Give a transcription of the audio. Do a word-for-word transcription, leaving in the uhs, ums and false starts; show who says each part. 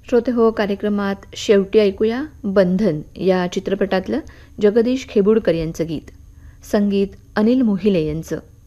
Speaker 1: श्रोते हो, कार्यक्रमात शेवटी ऐकूया बंधन या चित्रपटातलं जगदीश खेबुडकर यांचं गीत. संगीत अनिल मोहिले यांचं.